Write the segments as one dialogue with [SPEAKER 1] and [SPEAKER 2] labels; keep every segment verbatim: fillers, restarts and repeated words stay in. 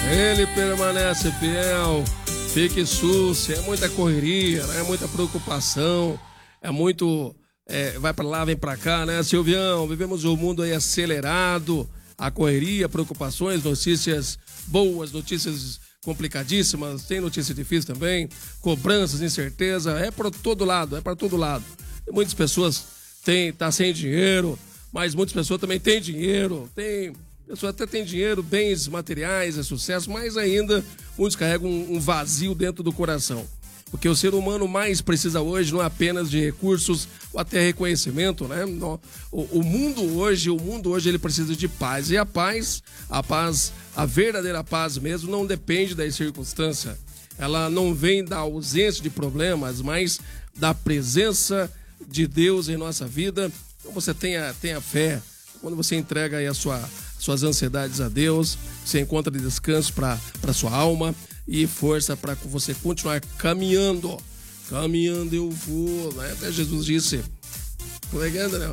[SPEAKER 1] Ele permanece fiel. Fique sucio. É muita correria, né? É muita preocupação. É muito... É, vai pra lá, vem pra cá, né, Silvião? Vivemos um mundo aí acelerado. A correria, preocupações, notícias boas, notícias complicadíssimas. Tem notícia difícil também. Cobranças, incerteza. É pra todo lado, é pra todo lado. E muitas pessoas têm, tá sem dinheiro, mas muitas pessoas também têm dinheiro. Tem... A pessoa até tem dinheiro, bens materiais, é sucesso, mas ainda muitos carregam um vazio dentro do coração. Porque o ser humano mais precisa hoje não é apenas de recursos ou até reconhecimento, né? O, o mundo hoje, o mundo hoje ele precisa de paz. E a paz, a paz, a verdadeira paz mesmo, não depende da circunstância. Ela não vem da ausência de problemas, mas da presença de Deus em nossa vida. Então você tenha, tenha fé. Quando você entrega aí a sua, suas ansiedades a Deus, você encontra descanso para a sua alma e força para você continuar caminhando. Caminhando eu vou, né? Até Jesus disse, pregando, né?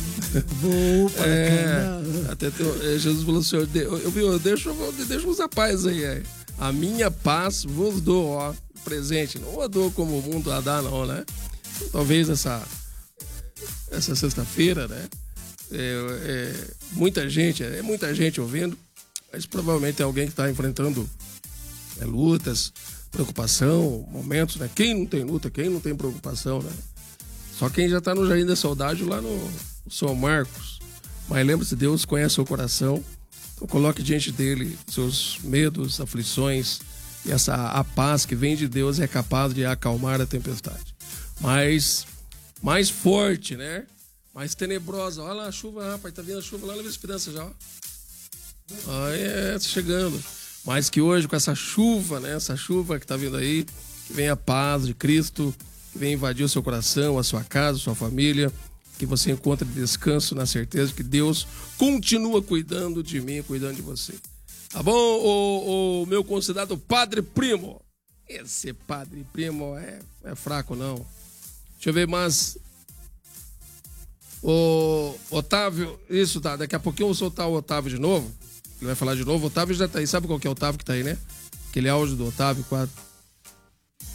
[SPEAKER 2] Vou para
[SPEAKER 1] é, até tem, Jesus falou, Senhor, eu, eu, eu deixo, deixo usar paz aí, é. A minha paz vos dou, ó, presente. Não a dou como o mundo a dá, não, né? Talvez essa, essa sexta-feira, né? É, é, muita gente, é muita gente ouvindo, mas provavelmente é alguém que está enfrentando é, lutas, preocupação, momentos, né? Quem não tem luta, quem não tem preocupação, né? Só quem já está no Jardim da Saudade lá no, no São Marcos. Mas lembre-se, Deus conhece o seu coração, então coloque diante dele seus medos, aflições, e essa a paz que vem de Deus é capaz de acalmar a tempestade. Mas mais forte, né? Mais tenebrosa. Olha lá a chuva, rapaz. Tá vindo a chuva lá na Vila Esperança já, ó. Aí é, chegando. Mas que hoje, com essa chuva, né? Essa chuva que tá vindo aí, que vem a paz de Cristo, que vem invadir o seu coração, a sua casa, a sua família, que você encontre descanso na certeza que Deus continua cuidando de mim, cuidando de você. Tá bom, o, o meu considerado Padre Primo? Esse Padre Primo é, é fraco, não. Deixa eu ver mais... O Otávio, isso tá, daqui a pouquinho eu vou soltar o Otávio de novo. Ele vai falar de novo. O Otávio já tá aí, sabe qual que é o Otávio que tá aí, né? Aquele áudio do Otávio, quatro.